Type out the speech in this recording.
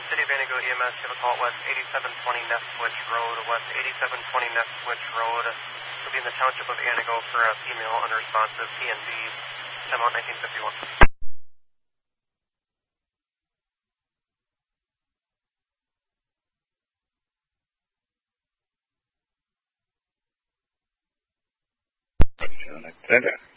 City of Anago EMS, give a call at West 8720 Nestwich Road. West 8720 Nestwich Road. Will be in the township of Anago for a female unresponsive PNB. Time out 1951. Center.